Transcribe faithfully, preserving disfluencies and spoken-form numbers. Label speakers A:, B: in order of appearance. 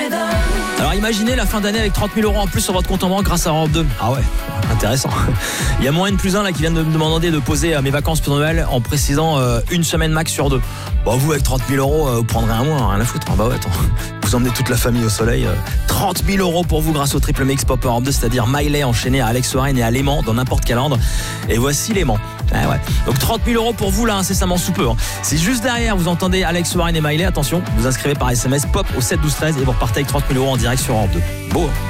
A: Alors imaginez la fin d'année avec trente mille euros en plus sur votre compte en banque grâce à Europe deux. Ah ouais, intéressant. Il y a moins N plus un là qui vient de me demander de poser mes vacances pour Noël en précisant euh, une semaine max sur deux. Bon, vous avec trente mille euros, euh, vous prendrez un mois, rien à foutre. Bah ouais, attends. Vous emmenez toute la famille au soleil. euh, trente mille euros pour vous grâce au triple mix Pop Europe deux, c'est-à-dire Miley enchaîné à Alex Warren et à Léman dans n'importe quel ordre. Et voici Léman. Ah ouais. Donc trente mille euros pour vous là, incessamment sous peu. Hein. Si juste derrière vous entendez Alex Warren et Miley, attention, vous inscrivez par S M S Pop au sept douze treize et vous repartez avec trente mille euros en direct sur Europe deux. Beau.